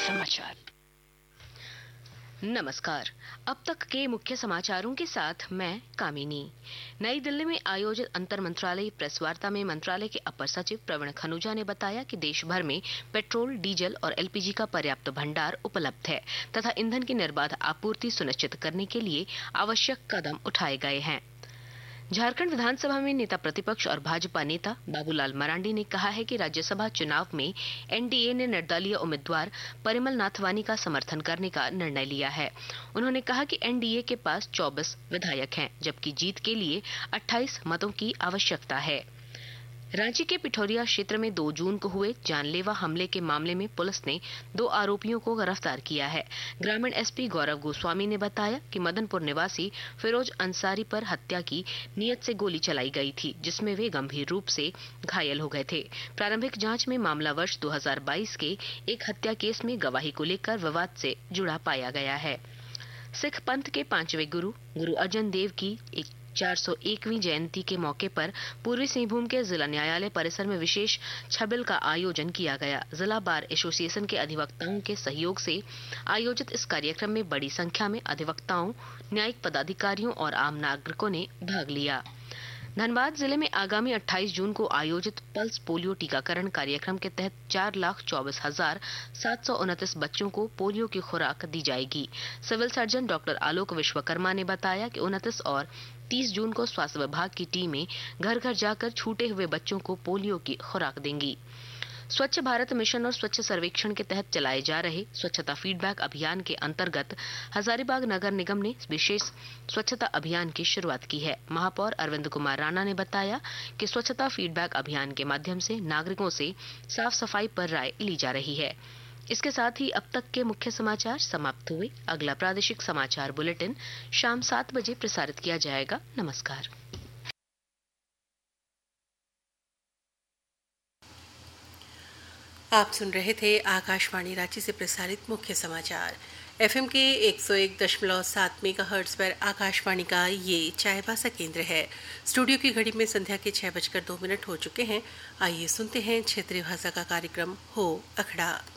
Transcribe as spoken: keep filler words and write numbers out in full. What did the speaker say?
समाचार। नमस्कार। अब तक के मुख्य समाचारों के साथ मैं कामिनी। नई दिल्ली में आयोजित अंतर मंत्रालय प्रेस वार्ता में मंत्रालय के अपर सचिव प्रवीण खनूजा ने बताया कि देश भर में पेट्रोल, डीजल और एलपीजी का पर्याप्त भंडार उपलब्ध है तथा ईंधन की निर्बाध आपूर्ति सुनिश्चित करने के लिए आवश्यक कदम उठाए गए हैं। झारखंड विधानसभा में नेता प्रतिपक्ष और भाजपा नेता बाबूलाल मरांडी ने कहा है कि राज्यसभा चुनाव में एनडीए ने निर्दलीय उम्मीदवार परिमल नाथवानी का समर्थन करने का निर्णय लिया है। उन्होंने कहा कि एनडीए के पास चौबीस विधायक हैं, जबकि जीत के लिए अट्ठाईस मतों की आवश्यकता है। रांची के पिठौरिया क्षेत्र में दो जून को हुए जानलेवा हमले के मामले में पुलिस ने दो आरोपियों को गिरफ्तार किया है। ग्रामीण एसपी गौरव गोस्वामी ने बताया कि मदनपुर निवासी फिरोज अंसारी पर हत्या की नीयत से गोली चलाई गई थी, जिसमें वे गंभीर रूप से घायल हो गए थे। प्रारंभिक जांच में मामला वर्ष दो हज़ार बाईस के एक हत्या केस में गवाही को लेकर विवाद से जुड़ा पाया गया है। सिख पंथ के पांचवें गुरु गुरु अर्जन देव की एक चार सौ एकवीं जयंती के मौके पर पूर्वी सिंहभूम के जिला न्यायालय परिसर में विशेष छबिल का आयोजन किया गया। जिला बार एसोसिएशन के अधिवक्ताओं के सहयोग से आयोजित इस कार्यक्रम में बड़ी संख्या में अधिवक्ताओं, न्यायिक पदाधिकारियों और आम नागरिकों ने भाग लिया। धनबाद जिले में आगामी अट्ठाईस जून को आयोजित पल्स पोलियो टीकाकरण कार्यक्रम के तहत चार लाख चौबीस हजार सात सौ उनतीस बच्चों को पोलियो की खुराक दी जाएगी। सिविल सर्जन डॉक्टर आलोक विश्वकर्मा ने बताया कि उनतीस और तीस जून को स्वास्थ्य विभाग की टीमें घर घर जाकर छूटे हुए बच्चों को पोलियो की खुराक देंगी। स्वच्छ भारत मिशन और स्वच्छ सर्वेक्षण के तहत चलाए जा रहे स्वच्छता फीडबैक अभियान के अंतर्गत हजारीबाग नगर निगम ने विशेष स्वच्छता अभियान की शुरुआत की है। महापौर अरविंद कुमार राणा ने बताया कि स्वच्छता फीडबैक अभियान के माध्यम से नागरिकों से साफ सफाई पर राय ली जा रही है। इसके साथ ही अब तक के मुख्य समाचार समाप्त हुए। अगला प्रादेशिक समाचार बुलेटिन शाम सात बजे प्रसारित किया जाएगा। नमस्कार। आप सुन रहे थे आकाशवाणी रांची से प्रसारित मुख्य समाचार। एफएम के एक सौ एक दशमलव सात मेगाहर्ट्ज पर आकाशवाणी का ये चायबासा केंद्र है। स्टूडियो की घड़ी में संध्या के छह बजकर दो मिनट हो चुके हैं। आइए सुनते हैं क्षेत्रीय भाषा का कार्यक्रम हो अखड़ा।